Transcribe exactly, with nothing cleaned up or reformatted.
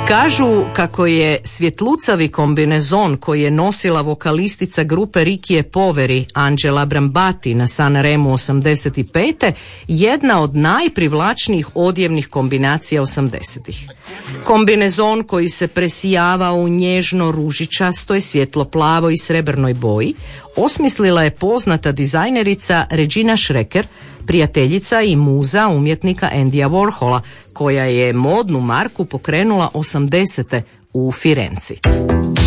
Kažu kako je svjetlucavi kombinezon koji je nosila vokalistica grupe Rikije Poveri Angela Brambati na San Remu osamdeset pete jedna od najprivlačnijih odjevnih kombinacija osamdesetih. Kombinezon koji se presijava u nježno ružičastoj, svjetlo-plavoj i srebrnoj boji osmislila je poznata dizajnerica Regina Schrecker, prijateljica i muza umjetnika Andyja Warhola, koja je modnu marku pokrenula osamdesete u Firenci.